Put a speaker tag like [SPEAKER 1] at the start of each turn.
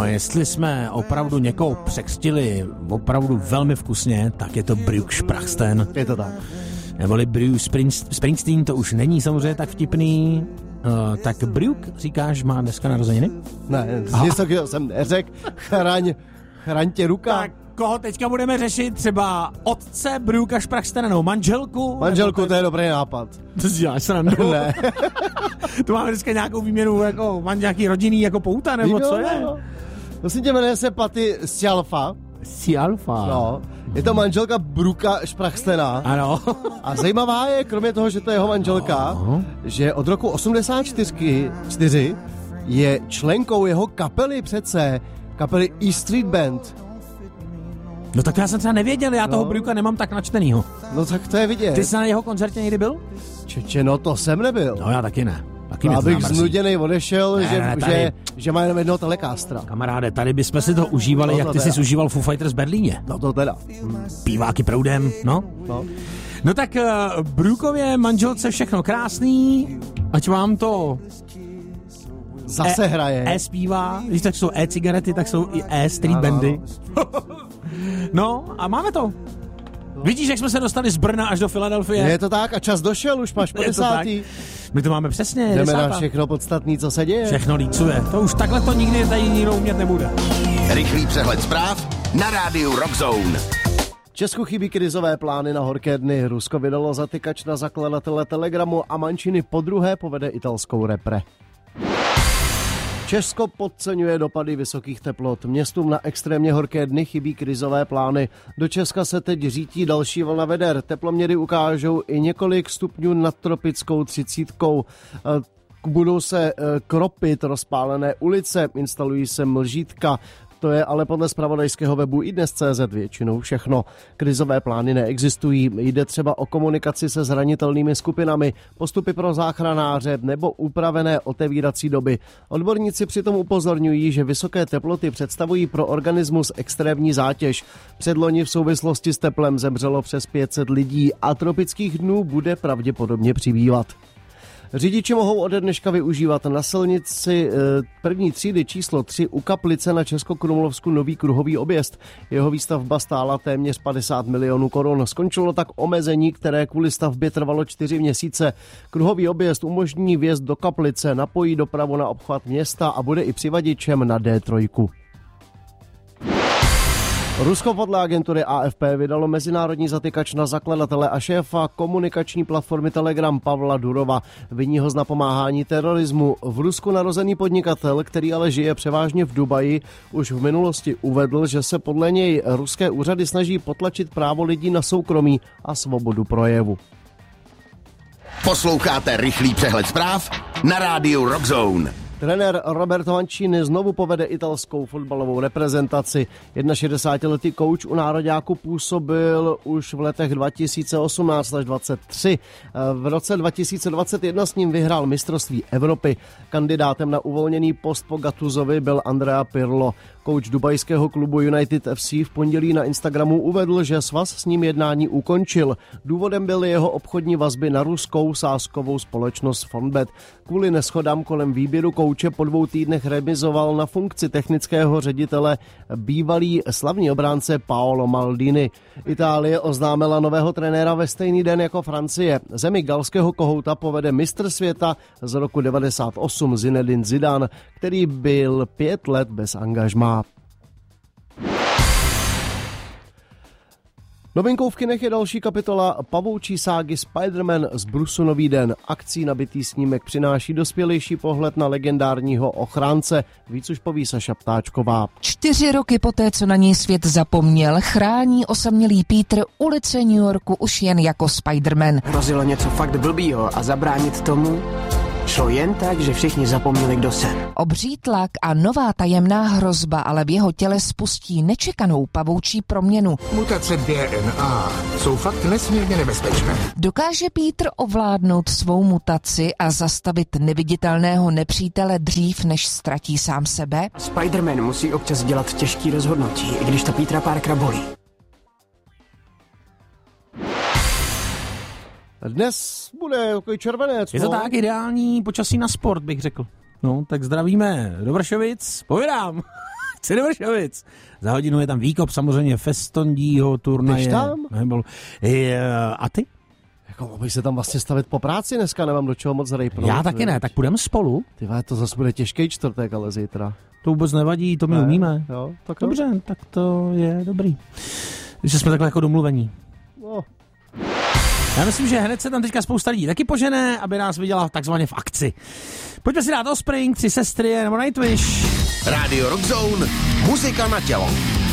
[SPEAKER 1] jestli jsme opravdu někoho překřtili opravdu velmi vkusně, tak je to Bruce Springsteen.
[SPEAKER 2] Je to tak.
[SPEAKER 1] Neboli Bruce Springsteen, to už není samozřejmě tak vtipný. Tak Bruce, říkáš, má dneska narozeniny?
[SPEAKER 2] Ne, nic takového jsem neřekl. Chraň tě ruka.
[SPEAKER 1] Tak koho teďka budeme řešit? Třeba otce Bruce Springsteena, nebo manželku?
[SPEAKER 2] Manželku, to je dobrý nápad.
[SPEAKER 1] To si děláš srandu?
[SPEAKER 2] Ne.
[SPEAKER 1] Tu máme dneska nějakou výměnu, jako nějaký rodinný jako pouta, nebo co je?
[SPEAKER 2] Prosím tě, jmenuje se Patty Scialfa.
[SPEAKER 1] Scialfa.
[SPEAKER 2] No, je to manželka Bruca Springsteena.
[SPEAKER 1] Ano.
[SPEAKER 2] A zajímavá je, kromě toho, že to je jeho manželka, že od roku 84 je členkou jeho kapely přece, kapely E Street Band.
[SPEAKER 1] No tak já jsem třeba nevěděl, já toho Bruca nemám tak načtenýho.
[SPEAKER 2] No tak to je vidět.
[SPEAKER 1] Ty jsi na jeho koncertě někdy byl?
[SPEAKER 2] Čeče, no to jsem nebyl.
[SPEAKER 1] No já taky ne. Taky
[SPEAKER 2] No, abych znuděnej odešel,
[SPEAKER 1] ne,
[SPEAKER 2] že má jenom jednoho telekástra.
[SPEAKER 1] Kamaráde, tady bychom si to užívali, no, jak ty jsi užíval Foo Fighters v Berlíně.
[SPEAKER 2] No to teda.
[SPEAKER 1] Píváky proudem, no. No tak Brucově manželce všechno krásný, ať vám to
[SPEAKER 2] zase hraje.
[SPEAKER 1] Zpívá, když tak jsou cigarety, tak jsou i street bandy. No a máme to. Vidíš, jak jsme se dostali z Brna až do Filadelfie?
[SPEAKER 2] Je to tak a čas došel, už máš 50.
[SPEAKER 1] My to máme přesně.
[SPEAKER 2] Jdeme na všechno podstatný, co se děje.
[SPEAKER 1] Všechno lícuje. To už takhle to nikdy tady nikdo umět nebude.
[SPEAKER 3] Rychlý přehled zpráv na rádiu Rockzone.
[SPEAKER 2] Česku chybí krizové plány na horké dny. Rusko vydalo zatykač na zakladatele Telegramu a Mancini podruhé povede italskou repre. Česko podceňuje dopady vysokých teplot. Městům na extrémně horké dny chybí krizové plány. Do Česka se teď řítí další vlna veder. Teploměry ukážou i několik stupňů nad tropickou 30. Budou se kropit rozpálené ulice, instalují se mlžítka. To je ale podle zpravodajského webu iDnes.cz většinou všechno. Krizové plány neexistují. Jde třeba o komunikaci se zranitelnými skupinami, postupy pro záchranáře nebo upravené otevírací doby. Odborníci přitom upozorňují, že vysoké teploty představují pro organismus extrémní zátěž. Předloni v souvislosti s teplem zemřelo přes 500 lidí a tropických dnů bude pravděpodobně přibývat. Řidiči mohou ode dneška využívat na silnici první třídy číslo 3 u Kaplice na Českokrumlovsku nový kruhový objezd. Jeho výstavba stála téměř 50 milionů korun. Skončilo tak omezení, které kvůli stavbě trvalo 4 měsíce. Kruhový objezd umožní vjezd do Kaplice, napojí dopravu na obchvat města a bude i přivaděčem na D3. Rusko podle agentury AFP vydalo mezinárodní zatykač na zakladatele a šéfa komunikační platformy Telegram Pavla Durova. Viní ho z napomáhání terorismu. V Rusku narozený podnikatel, který ale žije převážně v Dubaji, už v minulosti uvedl, že se podle něj ruské úřady snaží potlačit právo lidí na soukromí a svobodu projevu.
[SPEAKER 3] Posloucháte rychlý přehled zpráv na rádiu Rockzone.
[SPEAKER 2] Trenér Roberto Mancini znovu povede italskou fotbalovou reprezentaci. 61letý kouč u nároďáku působil už v letech 2018 až 2023. V roce 2021 s ním vyhrál mistrovství Evropy. Kandidátem na uvolněný post po Gattusovi byl Andrea Pirlo. Kouč dubajského klubu United FC v pondělí na Instagramu uvedl, že svaz s ním jednání ukončil. Důvodem byly jeho obchodní vazby na ruskou sázkovou společnost Fonbet. Kvůli neshodám kolem výběru kouče po 2 týdnech remizoval na funkci technického ředitele bývalý slavný obránce Paolo Maldini. Itálie oznámila nového trenéra ve stejný den jako Francie. Zemi galského kohouta povede mistr světa z roku 98 Zinedine Zidane, který byl 5 let bez angažmá. Novinkou v kinech je další kapitola pavoučí ságy Spider-Man z Brusu nový den. Akcí nabitý snímek přináší dospělejší pohled na legendárního ochránce. Víc už poví Saša Ptáčková.
[SPEAKER 4] 4 roky poté, co na něj svět zapomněl, chrání osamělý Peter ulice New Yorku už jen jako Spider-Man.
[SPEAKER 5] Hrozilo něco fakt blbýho a zabránit tomu šlo jen tak, že všichni zapomněli, kdo jsem.
[SPEAKER 4] Obří tlak a nová tajemná hrozba ale v jeho těle spustí nečekanou pavoučí proměnu.
[SPEAKER 6] Mutace DNA jsou fakt nesmírně nebezpečné.
[SPEAKER 4] Dokáže Peter ovládnout svou mutaci a zastavit neviditelného nepřítele dřív, než ztratí sám sebe?
[SPEAKER 5] Spider-Man musí občas dělat těžký rozhodnutí, i když to Petera Parkera bolí.
[SPEAKER 2] Dnes bude takový červenec.
[SPEAKER 1] Je to tak, ideální počasí na sport, bych řekl. No, tak zdravíme do Vršovic. Povídám. Chci do Vršovic. Za hodinu je tam výkop samozřejmě Festondího turnaje.
[SPEAKER 2] Jdeš tam?
[SPEAKER 1] A ty?
[SPEAKER 2] Jako mohl bych se tam vlastně stavit po práci dneska, nemám do čeho moc rejpnout.
[SPEAKER 1] Já taky ne, tak půjdeme spolu.
[SPEAKER 2] Ty vole, to zase bude těžký čtvrtek, ale zítra.
[SPEAKER 1] To vůbec nevadí, to my umíme.
[SPEAKER 2] Jo, tak
[SPEAKER 1] dobře, tak to je dobrý. Že jsme takhle jako domluvení.
[SPEAKER 2] No.
[SPEAKER 1] Já myslím, že hned se tam teďka spousta lidí taky požené, aby nás viděla takzvaně v akci. Pojďme si dát Offspring, 3 sestry nebo Nightwish.
[SPEAKER 3] Rádio Rock Zone, muzika na tělo.